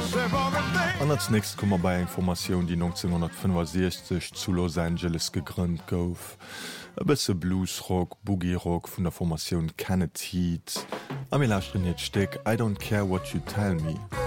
An als nächst kommmer bei Information, die 1965 zu Los Angeles gegrünnt gouf. E bësse Bluesrock, Boogierock vun der Formation Kenneth Heat. Am lauschten het Steck I don't care what you tell me.